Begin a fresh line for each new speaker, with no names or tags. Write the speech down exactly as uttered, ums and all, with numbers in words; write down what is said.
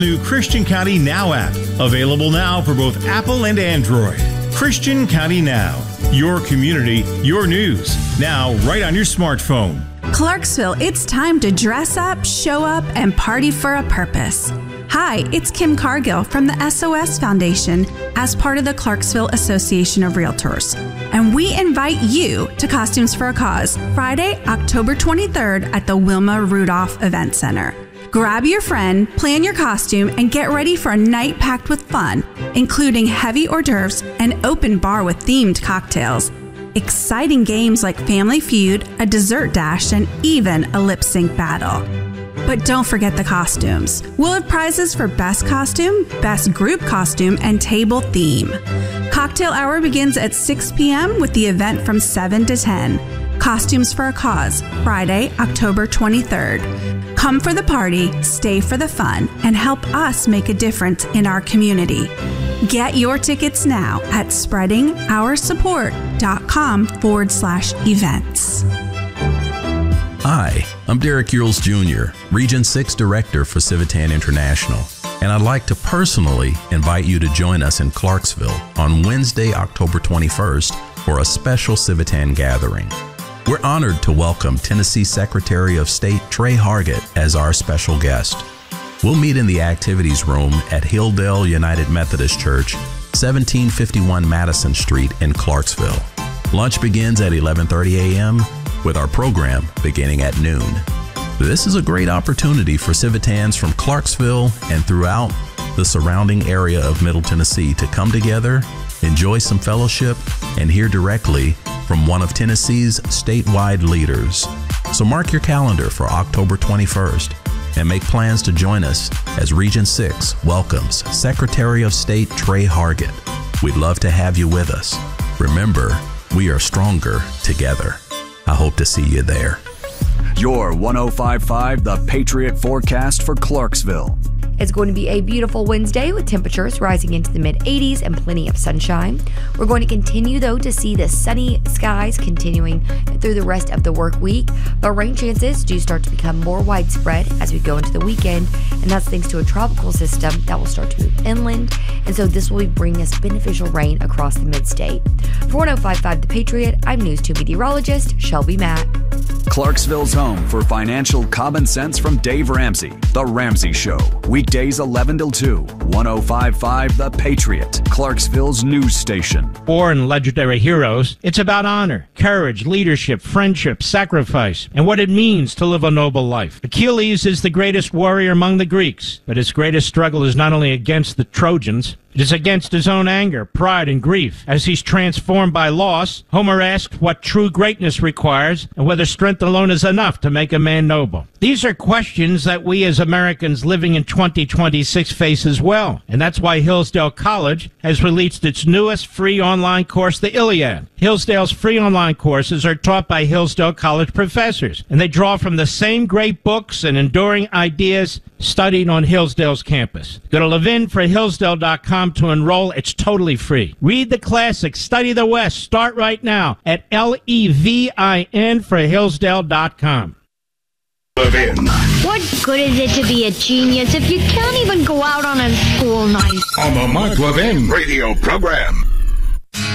New Christian County Now app, available now for both Apple and Android. Christian County Now, your community, your news, now right on your smartphone.
Clarksville, it's time to dress up, show up, and party for a purpose. Hi, it's Kim Cargill from the S O S Foundation as part of the Clarksville Association of Realtors. And we invite you to Costumes for a Cause, Friday, October twenty-third at the Wilma Rudolph Event Center. Grab your friend, plan your costume, and get ready for a night packed with fun, including heavy hors d'oeuvres, an open bar with themed cocktails, exciting games like Family Feud, a dessert dash, and even a lip sync battle. But don't forget the costumes. We'll have prizes for best costume, best group costume, and table theme. Cocktail hour begins at six p.m. with the event from seven to ten. Costumes for a Cause, Friday, October twenty-third. Come for the party, stay for the fun, and help us make a difference in our community. Get your tickets now at spreadingoursupport.com forward slash events.
Hi, I'm Derek Yules Junior, Region six Director for Civitan International, and I'd like to personally invite you to join us in Clarksville on Wednesday, October twenty-first for a special Civitan gathering. We're honored to welcome Tennessee Secretary of State Trey Hargett as our special guest. We'll meet in the activities room at Hilldale United Methodist Church, seventeen fifty-one Madison Street in Clarksville. Lunch begins at eleven thirty a.m. with our program beginning at noon. This is a great opportunity for Civitans from Clarksville and throughout the surrounding area of Middle Tennessee to come together, enjoy some fellowship, and hear directly from one of Tennessee's statewide leaders. So mark your calendar for October twenty-first and make plans to join us as Region six welcomes Secretary of State Trey Hargett. We'd love to have you with us. Remember, we are stronger together. I hope to see you there.
Your one oh five point five The Patriot forecast for Clarksville.
It's going to be a beautiful Wednesday with temperatures rising into the mid eighties and plenty of sunshine. We're going to continue, though, to see the sunny skies continuing through the rest of the work week, but rain chances do start to become more widespread as we go into the weekend, and that's thanks to a tropical system that will start to move inland, and so this will be bringing us beneficial rain across the mid-state. For one oh five point five The Patriot, I'm News two meteorologist Shelby Matt.
Clarksville's home for financial common sense from Dave Ramsey. The Ramsey Show. Weekdays eleven till two. one oh five point five The Patriot. Clarksville's news station.
Born legendary heroes, it's about honor, courage, leadership, friendship, sacrifice, and what it means to live a noble life. Achilles is the greatest warrior among the Greeks, but his greatest struggle is not only against the Trojans, it is against his own anger, pride, and grief. As he's transformed by loss, Homer asks what true greatness requires and whether strength alone is enough to make a man noble. These are questions that we as Americans living in twenty twenty-six face as well. And that's why Hillsdale College has released its newest free online course, the Iliad. Hillsdale's free online courses are taught by Hillsdale College professors, and they draw from the same great books and enduring ideas studied on Hillsdale's campus. Go to levin for hillsdale dot com to enroll. It's totally free. Read the classics, study the West. Start right now at L E V I N for hillsdale dot com.
Levin.
What good is it to be a genius if you can't even go out on a school night?
On the Mike Levin radio program.